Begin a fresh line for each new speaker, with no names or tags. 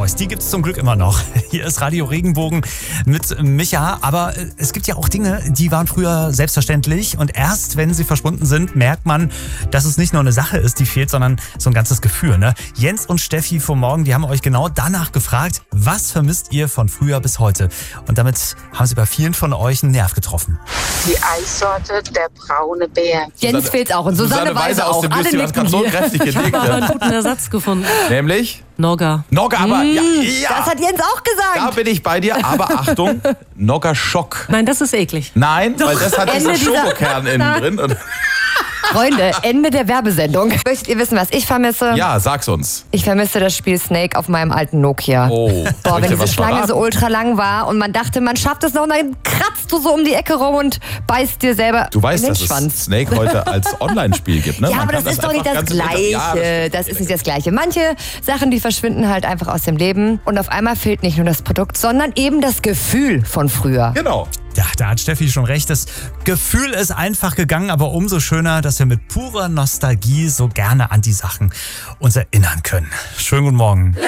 Boys, die gibt es zum Glück immer noch. Hier ist Radio Regenbogen mit Micha. Aber es gibt ja auch Dinge, die waren früher selbstverständlich. Und erst, wenn sie verschwunden sind, merkt man, dass es nicht nur eine Sache ist, die fehlt, sondern so ein ganzes Gefühl. Ne? Jens und Steffi vom Morgen, die haben euch genau danach gefragt, was vermisst ihr von früher bis heute? Und damit haben sie bei vielen von euch einen Nerv getroffen.
Die Eissorte, der braune Bär.
Jens fehlt auch und Susanne Weise auch.
Dem
Alle
Müsli, was gerade so kräftig
Ich habe aber einen
genickt.
guten Ersatz gefunden.
Nämlich?
Nogga.
Nogga, aber ja,
Das hat Jens auch
da
gesagt.
bin ich bei dir. Aber Achtung, Nogga Schock.
Nein, das ist eklig.
Nein, weil das hat diesen
Ende dieser-
Schokokern innen drin. Und
Freunde, Ende der Werbesendung. Möchtet ihr wissen, was ich vermisse?
ja, sag's uns.
Ich vermisse das Spiel Snake auf meinem alten Nokia.
Oh,
Boah,
soll ich
wenn
dir
diese
was
Schlange
verraten?
so ultra lang war und man dachte, man schafft es noch, und dann kratzt du so um die Ecke rum und beißt dir selber
Du weißt,
in den
dass es
Schwanz.
Snake heute als Online-Spiel gibt, ne?
Ja,
Man
aber
kann
das ist doch nicht
einfach
das
ganz
Gleiche.
Ja,
das ist nicht das Gleiche. Manche Sachen, die verschwinden halt einfach aus dem Leben und auf einmal fehlt nicht nur das Produkt, sondern eben das Gefühl von früher.
genau.
Ja, da hat Steffi schon recht. Das Gefühl ist einfach gegangen, aber umso schöner, dass wir mit purer Nostalgie so gerne an die Sachen uns erinnern können. Schönen guten Morgen.